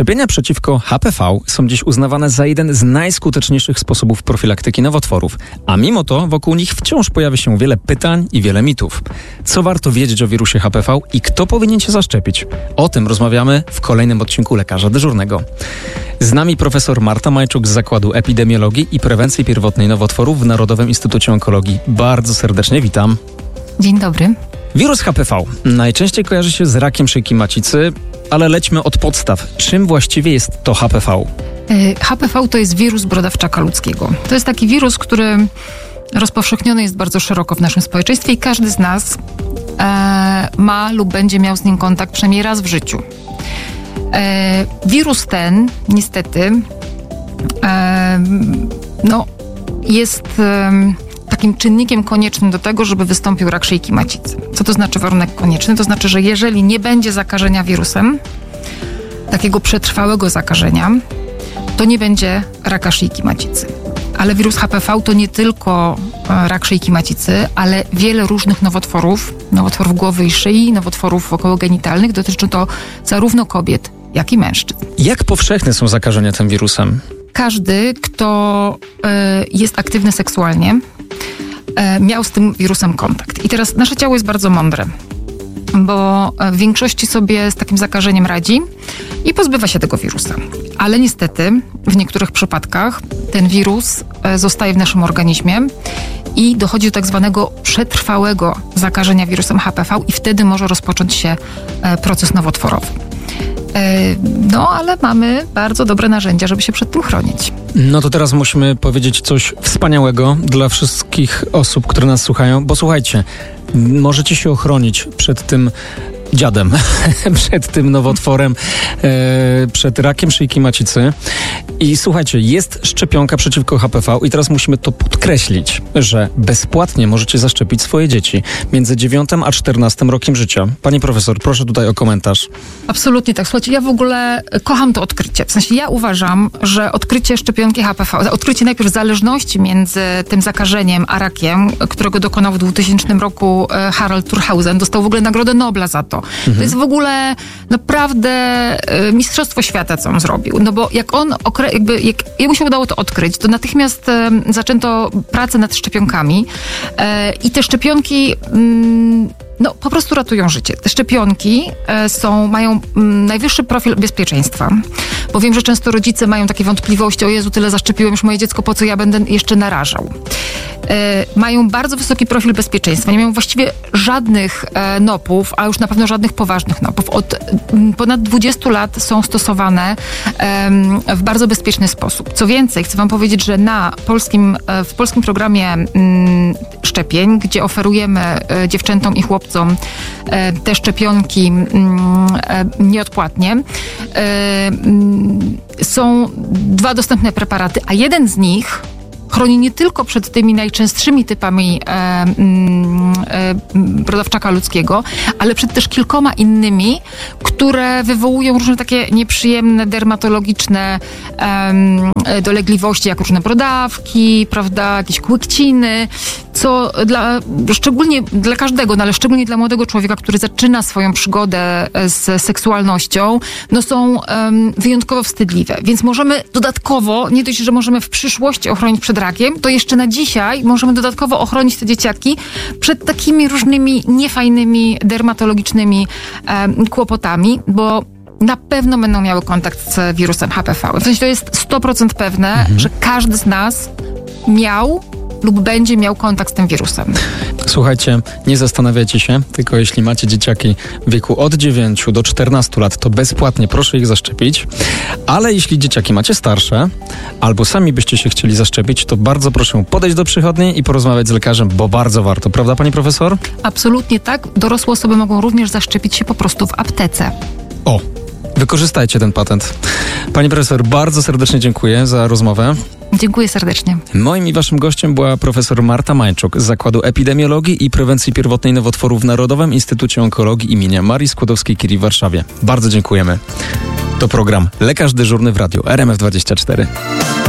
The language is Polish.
Szczepienia przeciwko HPV są dziś uznawane za jeden z najskuteczniejszych sposobów profilaktyki nowotworów, a mimo to wokół nich wciąż pojawia się wiele pytań i wiele mitów. Co warto wiedzieć o wirusie HPV i kto powinien się zaszczepić? O tym rozmawiamy w kolejnym odcinku Lekarza Dyżurnego. Z nami profesor Marta Majczuk z Zakładu Epidemiologii i Prewencji Pierwotnej Nowotworów w Narodowym Instytucie Onkologii. Bardzo serdecznie witam. Dzień dobry. Wirus HPV najczęściej kojarzy się z rakiem szyjki macicy, ale lećmy od podstaw. Czym właściwie jest to HPV? HPV to jest wirus brodawczaka ludzkiego. To jest taki wirus, który rozpowszechniony jest bardzo szeroko w naszym społeczeństwie i każdy z nas ma lub będzie miał z nim kontakt przynajmniej raz w życiu. Wirus ten niestety jest takim czynnikiem koniecznym do tego, żeby wystąpił rak szyjki macicy. Co to znaczy warunek konieczny? To znaczy, że jeżeli nie będzie zakażenia wirusem, takiego przetrwałego zakażenia, to nie będzie raka szyjki macicy. Ale wirus HPV to nie tylko rak szyjki macicy, ale wiele różnych nowotworów głowy i szyi, nowotworów okołogenitalnych. Dotyczy to zarówno kobiet, jak i mężczyzn. Jak powszechne są zakażenia tym wirusem? Każdy, kto jest aktywny seksualnie, miał z tym wirusem kontakt. I teraz nasze ciało jest bardzo mądre, bo w większości sobie z takim zakażeniem radzi i pozbywa się tego wirusa. Ale niestety w niektórych przypadkach ten wirus zostaje w naszym organizmie i dochodzi do tak zwanego przetrwałego zakażenia wirusem HPV i wtedy może rozpocząć się proces nowotworowy. Ale mamy bardzo dobre narzędzia, żeby się przed tym chronić. No to teraz musimy powiedzieć coś wspaniałego dla wszystkich osób, które nas słuchają, bo słuchajcie, możecie się ochronić przed tym dziadem, przed tym nowotworem, przed rakiem szyjki macicy. I słuchajcie, jest szczepionka przeciwko HPV i teraz musimy to podkreślić, że bezpłatnie możecie zaszczepić swoje dzieci między 9 a 14 rokiem życia. Pani profesor, proszę tutaj o komentarz. Absolutnie tak. Słuchajcie, ja w ogóle kocham to odkrycie. W sensie ja uważam, że odkrycie szczepionki HPV, odkrycie najpierw zależności między tym zakażeniem a rakiem, którego dokonał w 2000 roku Harald Thorhausen, dostał w ogóle Nagrodę Nobla za to. To jest w ogóle naprawdę mistrzostwo świata, co on zrobił. No bo jak jemu się udało to odkryć, to natychmiast zaczęto pracę nad szczepionkami i te szczepionki po prostu ratują życie. Te szczepionki mają najwyższy profil bezpieczeństwa, bo wiem, że często rodzice mają takie wątpliwości, o Jezu, tyle zaszczepiłem już moje dziecko, po co ja będę jeszcze narażał. Mają bardzo wysoki profil bezpieczeństwa, nie mają właściwie żadnych nopów, a już na pewno żadnych poważnych nopów. Od ponad 20 lat są stosowane w bardzo bezpieczny sposób. Co więcej, chcę wam powiedzieć, że w polskim programie szczepień, gdzie oferujemy dziewczętom i chłopcom te szczepionki nieodpłatnie, są 2 dostępne preparaty, a jeden z nich chroni nie tylko przed tymi najczęstszymi typami brodawczaka ludzkiego, ale przed też kilkoma innymi, które wywołują różne takie nieprzyjemne, dermatologiczne dolegliwości, jak różne brodawki, prawda, jakieś kłykciny, co szczególnie dla każdego, ale szczególnie dla młodego człowieka, który zaczyna swoją przygodę z seksualnością, są wyjątkowo wstydliwe. Więc możemy dodatkowo, nie dość, że możemy w przyszłości ochronić przed rakiem, to jeszcze na dzisiaj możemy dodatkowo ochronić te dzieciaki przed takimi różnymi niefajnymi, dermatologicznymi kłopotami, bo na pewno będą miały kontakt z wirusem HPV. W sensie to jest 100% pewne, że każdy z nas miał lub będzie miał kontakt z tym wirusem. Słuchajcie, nie zastanawiajcie się, tylko jeśli macie dzieciaki w wieku od 9 do 14 lat, to bezpłatnie proszę ich zaszczepić, ale jeśli dzieciaki macie starsze, albo sami byście się chcieli zaszczepić, to bardzo proszę podejść do przychodni i porozmawiać z lekarzem, bo bardzo warto. Prawda, pani profesor? Absolutnie tak. Dorosłe osoby mogą również zaszczepić się po prostu w aptece. O! Wykorzystajcie ten patent. Pani profesor, bardzo serdecznie dziękuję za rozmowę. Dziękuję serdecznie. Moim i waszym gościem była profesor Marta Majczuk z Zakładu Epidemiologii i Prewencji Pierwotnej Nowotworów w Narodowym Instytucie Onkologii im. Marii Skłodowskiej-Curie w Warszawie. Bardzo dziękujemy. To program Lekarz Dyżurny w radiu RMF24.